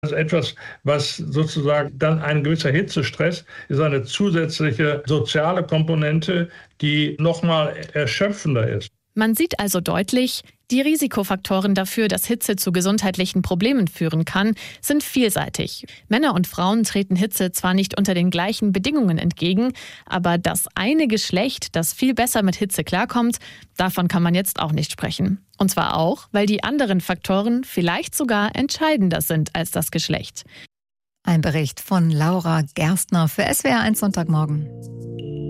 Also etwas, was sozusagen dann ein gewisser Hitzestress ist, eine zusätzliche soziale Komponente, die nochmal erschöpfender ist. Man sieht also deutlich, die Risikofaktoren dafür, dass Hitze zu gesundheitlichen Problemen führen kann, sind vielseitig. Männer und Frauen treten Hitze zwar nicht unter den gleichen Bedingungen entgegen, aber das eine Geschlecht, das viel besser mit Hitze klarkommt, davon kann man jetzt auch nicht sprechen. Und zwar auch, weil die anderen Faktoren vielleicht sogar entscheidender sind als das Geschlecht. Ein Bericht von Laura Gerstner für SWR1 Sonntagmorgen.